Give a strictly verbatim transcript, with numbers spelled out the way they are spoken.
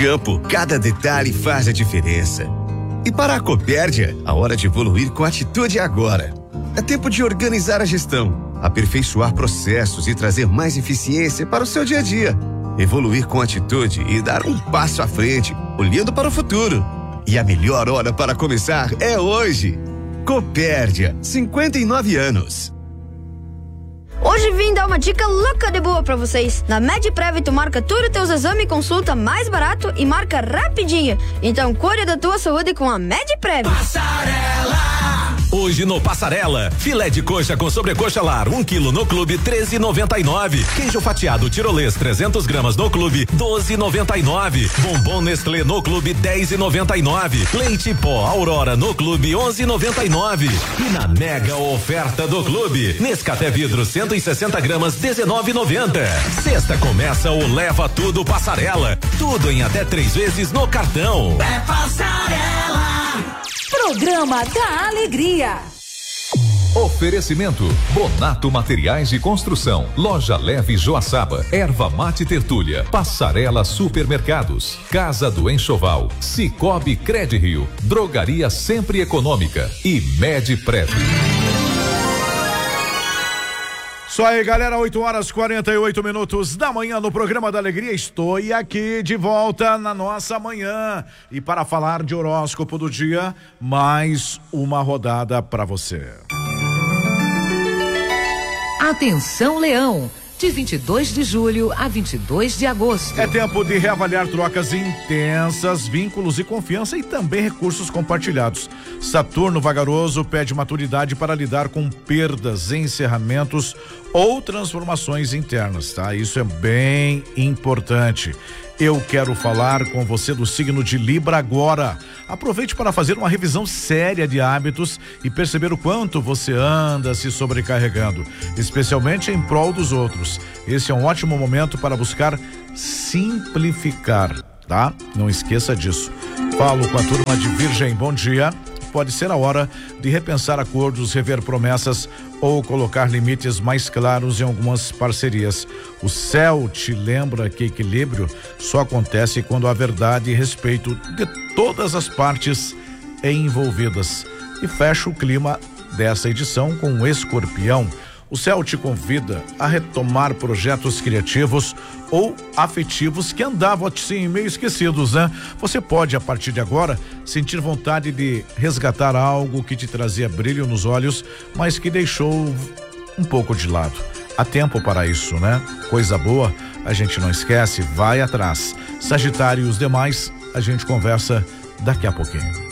Campo, cada detalhe faz a diferença. E para a Copérdia, a hora de evoluir com atitude é agora. É tempo de organizar a gestão, aperfeiçoar processos e trazer mais eficiência para o seu dia a dia. Evoluir com atitude e dar um passo à frente, olhando para o futuro. E a melhor hora para começar é hoje. Copérdia, cinquenta e nove anos. Hoje vim dar uma dica louca de boa pra vocês. Na MedPrev tu marca tudo teus exames e consulta mais barato e marca rapidinho. Então cuide da tua saúde com a MedPrev. Passarela! Hoje no Passarela, filé de coxa com sobrecoxa lar, um quilo no clube, treze e noventa e nove. Queijo fatiado tirolês, trezentos gramas no clube, doze e noventa e nove. Bombom Nestlé no clube, dez e noventa e nove. Leite pó Aurora no clube, onze e noventa e nove. E na mega oferta do clube, Nescafé vidro cento e sessenta gramas, dezenove e noventa. Sexta começa o Leva Tudo Passarela, tudo em até três vezes no cartão. É Passarela. Programa da Alegria. Oferecimento: Bonato Materiais de Construção, Loja Leve Joaçaba, Erva Mate Tertúlia, Passarela Supermercados, Casa do Enxoval, Cicobi Credirio, Drogaria Sempre Econômica e MedPrev. Isso aí, galera, oito horas e quarenta e oito minutos da manhã no programa da Alegria. Estou aqui de volta na nossa manhã e para falar de horóscopo do dia, mais uma rodada para você. Atenção, Leão. De vinte e dois de julho a vinte e dois de agosto. É tempo de reavaliar trocas intensas, vínculos e confiança e também recursos compartilhados. Saturno vagaroso pede maturidade para lidar com perdas, encerramentos ou transformações internas, tá? Isso é bem importante. Eu quero falar com você do signo de Libra agora. Aproveite para fazer uma revisão séria de hábitos e perceber o quanto você anda se sobrecarregando, especialmente em prol dos outros. Esse é um ótimo momento para buscar simplificar, tá? Não esqueça disso. Falo com a turma de Virgem, bom dia. Pode ser a hora de repensar acordos, rever promessas ou colocar limites mais claros em algumas parcerias. O céu te lembra que equilíbrio só acontece quando há verdade e respeito de todas as partes envolvidas. E fecha o clima dessa edição com o Escorpião. O céu te convida a retomar projetos criativos ou afetivos que andavam assim meio esquecidos, né? Você pode, a partir de agora, sentir vontade de resgatar algo que te trazia brilho nos olhos, mas que deixou um pouco de lado. Há tempo para isso, né? Coisa boa, a gente não esquece, vai atrás. Sagitário e os demais, a gente conversa daqui a pouquinho.